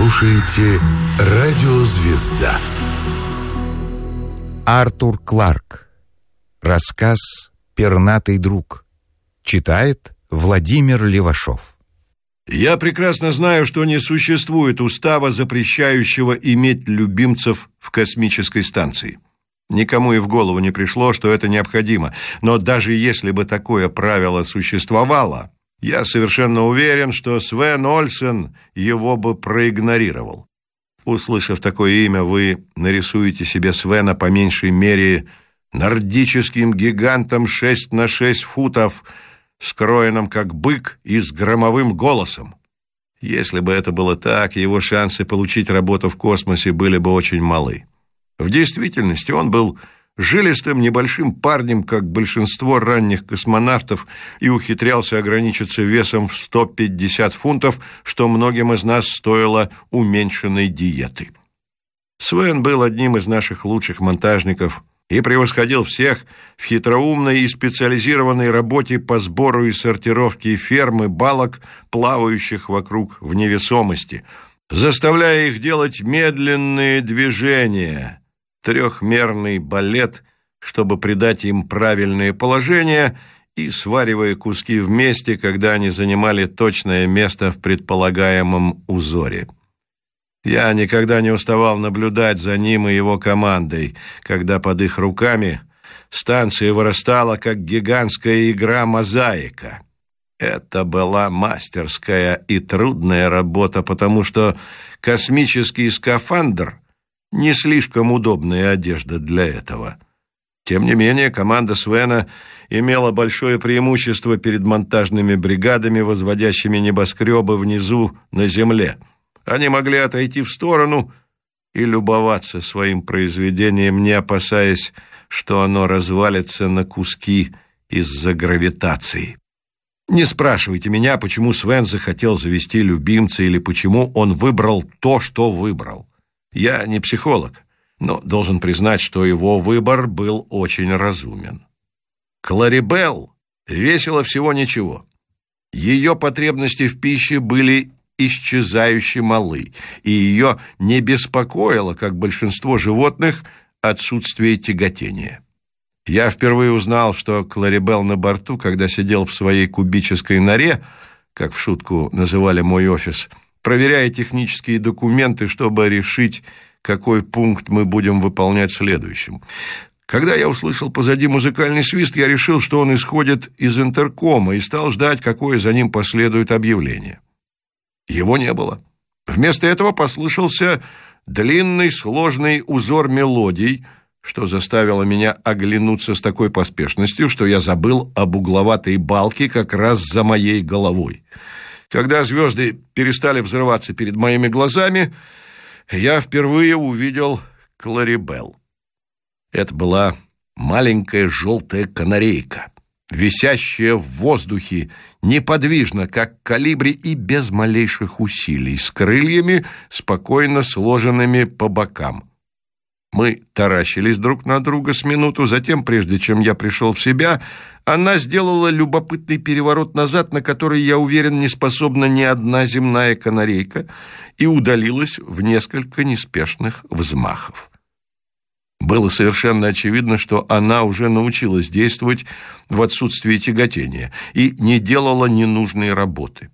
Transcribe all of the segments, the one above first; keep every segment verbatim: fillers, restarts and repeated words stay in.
слушаете «Радио Звезда». Артур Кларк. Рассказ «Пернатый друг». Читает Владимир Левашов. Я прекрасно знаю, что не существует устава, запрещающего иметь любимцев в космической станции. Никому и в голову не пришло, что это необходимо. Но даже если бы такое правило существовало, я совершенно уверен, что Свен Ольсен его бы проигнорировал. Услышав такое имя, вы нарисуете себе Свена по меньшей мере нордическим гигантом шесть на шесть футов, скроенным как бык и с громовым голосом. Если бы это было так, его шансы получить работу в космосе были бы очень малы. В действительности он был жилистым небольшим парнем, как большинство ранних космонавтов, и ухитрялся ограничиться весом в сто пятьдесят фунтов, что многим из нас стоило уменьшенной диеты. Свен был одним из наших лучших монтажников и превосходил всех в хитроумной и специализированной работе по сбору и сортировке ферм и балок, плавающих вокруг в невесомости, заставляя их делать медленные движения, трехмерный балет, чтобы придать им правильное положение, и сваривая куски вместе, когда они занимали точное место в предполагаемом узоре. Я никогда не уставал наблюдать за ним и его командой, когда под их руками станция вырастала, как гигантская игра «Мозаика». Это была мастерская и трудная работа, потому что космический скафандр — не слишком удобная одежда для этого. Тем не менее, команда Свена имела большое преимущество перед монтажными бригадами, возводящими небоскребы внизу на земле. Они могли отойти в сторону и любоваться своим произведением, не опасаясь, что оно развалится на куски из-за гравитации. Не спрашивайте меня, почему Свен захотел завести любимца или почему он выбрал то, что выбрал. Я не психолог, но должен признать, что его выбор был очень разумен. Кларибелл весила всего ничего. Ее потребности в пище были исчезающе малы, и ее не беспокоило, как большинство животных, отсутствие тяготения. Я впервые узнал, что Кларибелл на борту, когда сидел в своей кубической норе, как в шутку называли мой офис, проверяя технические документы, чтобы решить, какой пункт мы будем выполнять следующим. Когда я услышал позади музыкальный свист, я решил, что он исходит из интеркома, и стал ждать, какое за ним последует объявление. Его не было. Вместо этого послышался длинный сложный узор мелодий, что заставило меня оглянуться с такой поспешностью, что я забыл об угловатой балке как раз за моей головой. Когда звезды перестали взрываться перед моими глазами, я впервые увидел Кларибелл. Это была маленькая желтая канарейка, висящая в воздухе неподвижно, как колибри, и без малейших усилий, с крыльями, спокойно сложенными по бокам. Мы таращились друг на друга с минуту, затем, прежде чем я пришел в себя, она сделала любопытный переворот назад, на который, я уверен, не способна ни одна земная канарейка, и удалилась в несколько неспешных взмахов. Было совершенно очевидно, что она уже научилась действовать в отсутствии тяготения и не делала ненужной работы.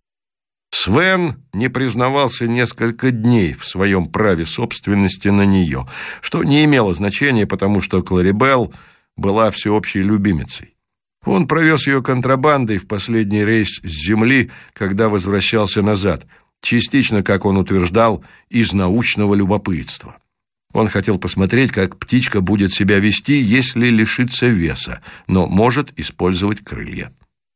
Свен не признавался несколько дней в своем праве собственности на нее, что не имело значения, потому что Кларибелл была всеобщей любимицей. Он провез ее контрабандой в последний рейс с Земли, когда возвращался назад, частично, как он утверждал, из научного любопытства. Он хотел посмотреть, как птичка будет себя вести, если лишится веса, но может использовать крылья.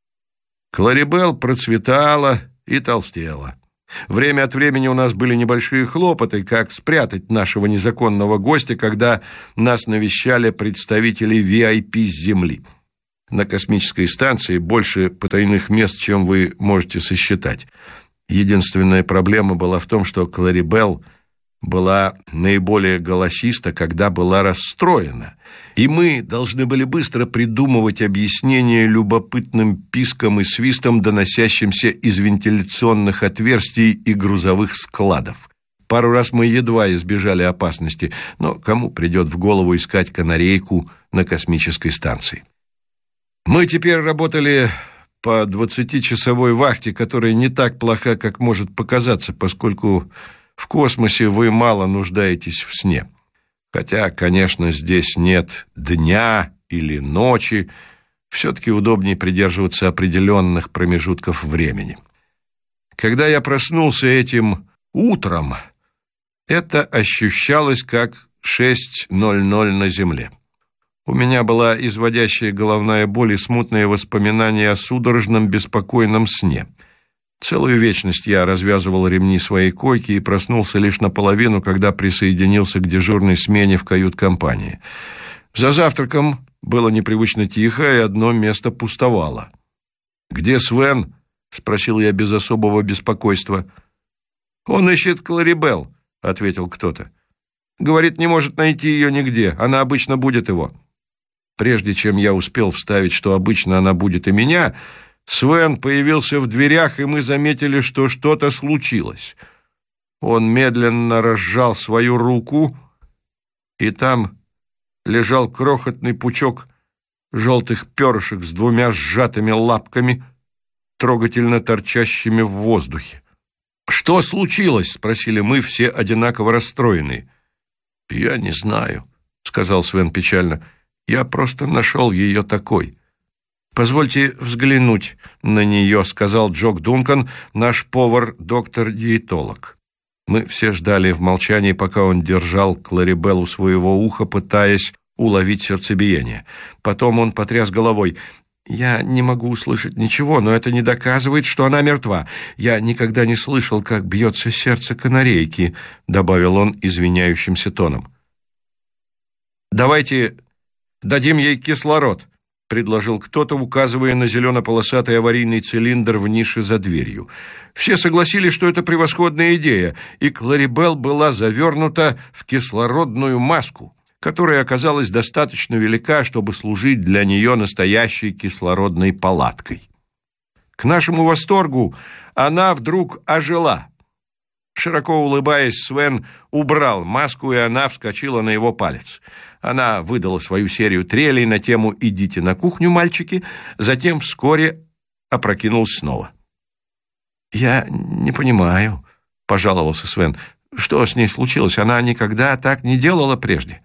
Кларибелл процветала и толстела. Время от времени у нас были небольшие хлопоты, как спрятать нашего незаконного гостя, когда нас навещали представители ви ай пи с Земли. На космической станции больше потайных мест, чем вы можете сосчитать. Единственная проблема была в том, что Кларибелл была наиболее голосиста, когда была расстроена, и мы должны были быстро придумывать объяснения любопытным пискам и свистам, доносящимся из вентиляционных отверстий и грузовых складов. Пару раз мы едва избежали опасности, но кому придет в голову искать канарейку на космической станции? Мы теперь работали по двадцатичасовой вахте, которая не так плоха, как может показаться, поскольку в космосе вы мало нуждаетесь в сне. Хотя, конечно, здесь нет дня или ночи, все-таки удобнее придерживаться определенных промежутков времени. Когда я проснулся этим утром, это ощущалось как шесть ноль ноль на Земле. У меня была изводящая головная боль и смутные воспоминания о судорожном беспокойном сне. Целую вечность я развязывал ремни своей койки и проснулся лишь наполовину, когда присоединился к дежурной смене в кают-компании. За завтраком было непривычно тихо, и одно место пустовало. «Где Свен?» — спросил я без особого беспокойства. «Он ищет Кларибелл», — ответил кто-то. «Говорит, не может найти ее нигде, она обычно будет его». Прежде чем я успел вставить, что обычно она будет и меня, Свен появился в дверях, и мы заметили, что что-то случилось. Он медленно разжал свою руку, и там лежал крохотный пучок желтых перышек с двумя сжатыми лапками, трогательно торчащими в воздухе. «Что случилось?» — спросили мы, все одинаково расстроенные. «Я не знаю», — сказал Свен печально. «Я просто нашел ее такой». «Позвольте взглянуть на нее», — сказал Джок Дункан, наш повар-доктор-диетолог. Мы все ждали в молчании, пока он держал Кларибелл у своего уха, пытаясь уловить сердцебиение. Потом он потряс головой. «Я не могу услышать ничего, но это не доказывает, что она мертва. Я никогда не слышал, как бьется сердце канарейки», — добавил он извиняющимся тоном. «Давайте дадим ей кислород», — предложил кто-то, указывая на зелено-полосатый аварийный цилиндр в нише за дверью. Все согласились, что это превосходная идея, и Кларибелл была завернута в кислородную маску, которая оказалась достаточно велика, чтобы служить для нее настоящей кислородной палаткой. К нашему восторгу она вдруг ожила. Широко улыбаясь, Свен убрал маску, и она вскочила на его палец. Она выдала свою серию трелей на тему «Идите на кухню, мальчики», затем вскоре опрокинулась снова. «Я не понимаю», — пожаловался Свен, — «что с ней случилось? Она никогда так не делала прежде».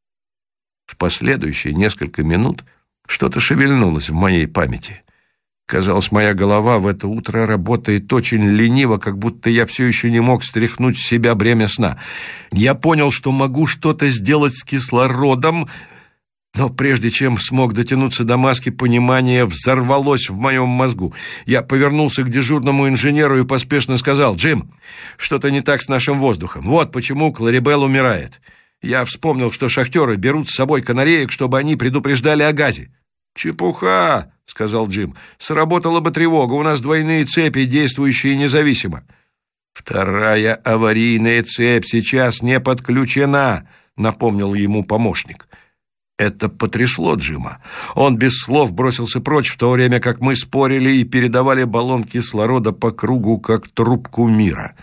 В последующие несколько минут что-то шевельнулось в моей памяти. Казалось, моя голова в это утро работает очень лениво, как будто я все еще не мог стряхнуть с себя бремя сна. Я понял, что могу что-то сделать с кислородом, но прежде чем смог дотянуться до маски, понимание взорвалось в моем мозгу. Я повернулся к дежурному инженеру и поспешно сказал: «Джим, что-то не так с нашим воздухом. Вот почему Кларибелл умирает». Я вспомнил, что шахтеры берут с собой канареек, чтобы они предупреждали о газе. «Чепуха», — сказал Джим. «Сработала бы тревога. У нас двойные цепи, действующие независимо». «Вторая аварийная цепь сейчас не подключена», — напомнил ему помощник. Это потрясло Джима. Он без слов бросился прочь, в то время как мы спорили и передавали баллон кислорода по кругу, как трубку мира.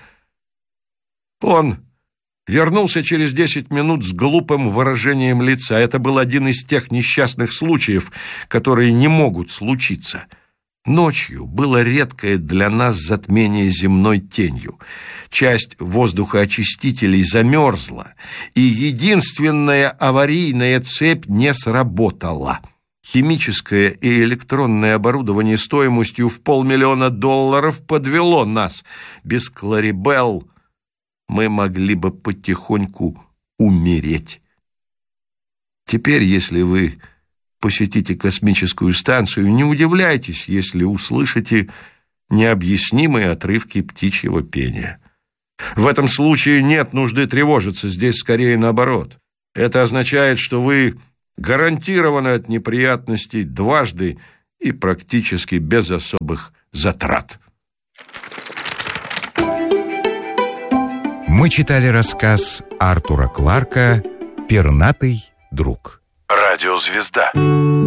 Он вернулся через десять минут с глупым выражением лица. Это был один из тех несчастных случаев, которые не могут случиться. Ночью было редкое для нас затмение земной тенью. Часть воздухоочистителей замерзла, и единственная аварийная цепь не сработала. Химическое и электронное оборудование стоимостью в полмиллиона долларов подвело нас. Без Кларибелл мы могли бы потихоньку умереть. Теперь, если вы посетите космическую станцию, не удивляйтесь, если услышите необъяснимые отрывки птичьего пения. В этом случае нет нужды тревожиться, здесь скорее наоборот. Это означает, что вы гарантированы от неприятностей дважды и практически без особых затрат. Мы читали рассказ Артура Кларка «Пернатый друг». Радиозвезда.